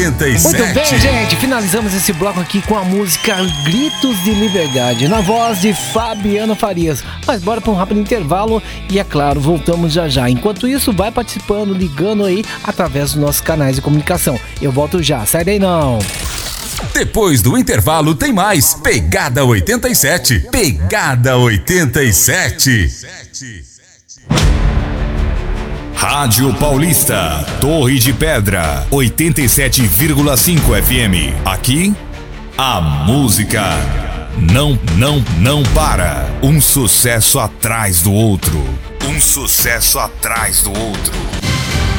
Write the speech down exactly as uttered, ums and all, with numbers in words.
Muito bem, gente, finalizamos esse bloco aqui com a música Gritos de Liberdade, na voz de Fabiano Farias. Mas bora para um rápido intervalo e, é claro, voltamos já já. Enquanto isso, vai participando, ligando aí através dos nossos canais de comunicação. Eu volto já, sai daí não. Depois do intervalo tem mais Pegada oitenta e sete. Pegada oitenta e sete. Rádio Paulista, Torre de Pedra, oitenta e sete vírgula cinco F M. Aqui, a música não, não, não para. Um sucesso atrás do outro. Um sucesso atrás do outro.